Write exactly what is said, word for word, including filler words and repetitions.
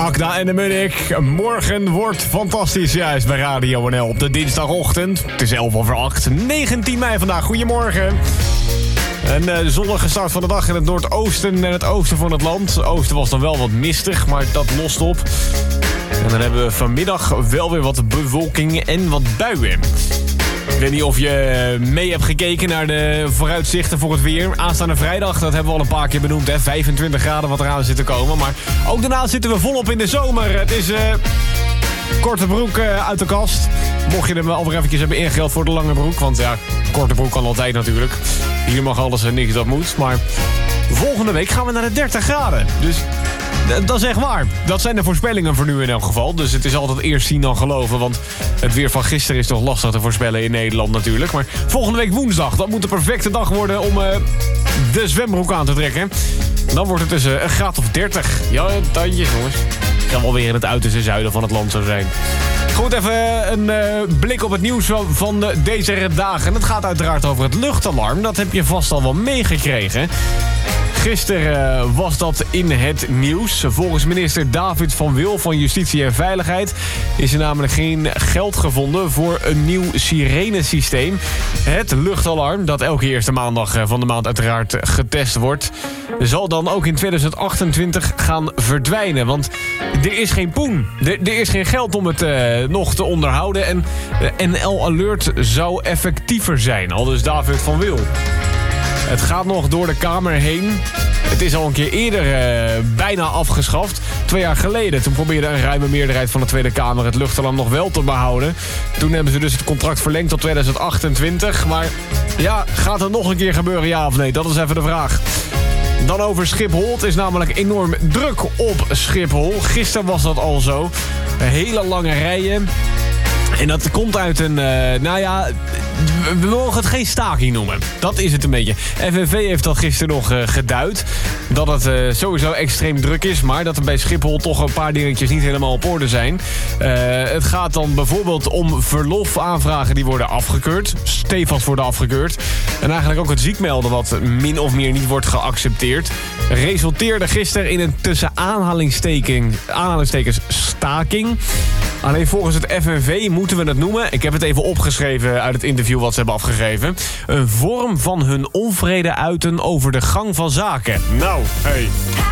Agda en de Munnik. Morgen wordt fantastisch juist bij Radio N L op de dinsdagochtend. Het is elf over acht, negentien mei vandaag. Goedemorgen. Een uh, zonnige start van de dag in het noordoosten en het oosten van het land. Het oosten was dan wel wat mistig, maar dat lost op. En dan hebben we vanmiddag wel weer wat bewolking en wat buien. Ik weet niet of je mee hebt gekeken naar de vooruitzichten voor het weer. Aanstaande vrijdag, dat hebben we al een paar keer benoemd, hè? vijfentwintig graden wat eraan zit te komen. Maar ook daarna zitten we volop in de zomer. Het is uh, korte broek uh, uit de kast. Mocht je hem al weer eventjes hebben ingeld voor de lange broek. Want ja, korte broek kan altijd natuurlijk. Hier mag alles en niks dat moet. Maar volgende week gaan we naar de dertig graden. Dus dat is echt waar. Dat zijn de voorspellingen voor nu in elk geval. Dus het is altijd eerst zien dan geloven. Want het weer van gisteren is toch lastig te voorspellen in Nederland natuurlijk. Maar volgende week woensdag, dat moet de perfecte dag worden om uh, de zwembroek aan te trekken. Dan wordt het dus uh, een graad of dertig. Ja, tandjes jongens. Het kan wel weer in het uiterste zuiden van het land zo zijn. Goed, even een uh, blik op het nieuws van, van uh, deze dagen. Het gaat uiteraard over het luchtalarm. Dat heb je vast al wel meegekregen. Gisteren uh, was dat in het nieuws. Volgens minister David van Wil van Justitie en Veiligheid is er namelijk geen geld gevonden voor een nieuw sirenesysteem. Het luchtalarm, dat elke eerste maandag van de maand uiteraard getest wordt, zal dan ook in tweeduizend achtentwintig gaan verdwijnen. Want er is geen poen. Er, er is geen geld om het uh, nog te onderhouden. En uh, N L Alert zou effectiever zijn. Aldus David van Wil. Het gaat nog door de Kamer heen. Het is al een keer eerder uh, bijna afgeschaft. Twee jaar geleden, toen probeerde een ruime meerderheid van de Tweede Kamer het luchtalarm nog wel te behouden. Toen hebben ze dus het contract verlengd tot tweeduizend achtentwintig. Maar ja, gaat het nog een keer gebeuren, ja of nee? Dat is even de vraag. Dan over Schiphol. Het is namelijk enorm druk op Schiphol. Gisteren was dat al zo. Hele lange rijen. En dat komt uit een, uh, nou ja, we mogen het geen staking noemen. Dat is het een beetje. F N V heeft dat gisteren nog uh, geduid. Dat het uh, sowieso extreem druk is. Maar dat er bij Schiphol toch een paar dingetjes niet helemaal op orde zijn. Uh, het gaat dan bijvoorbeeld om verlofaanvragen die worden afgekeurd. Stevast worden afgekeurd. En eigenlijk ook het ziekmelden wat min of meer niet wordt geaccepteerd. Resulteerde gisteren in een tussen aanhalingstekens staking. Alleen volgens het F N V moeten we het noemen, ik heb het even opgeschreven uit het interview wat ze hebben afgegeven, een vorm van hun onvrede uiten over de gang van zaken. Nou, hey.